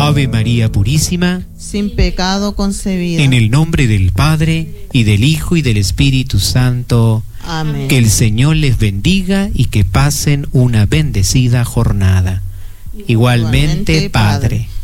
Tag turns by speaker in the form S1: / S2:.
S1: Ave María Purísima,
S2: sin pecado concebida.
S1: en el nombre del Padre, y del Hijo, y del Espíritu Santo.
S2: Amén.
S1: Que el Señor les bendiga y que pasen una bendecida jornada. Igualmente, Padre.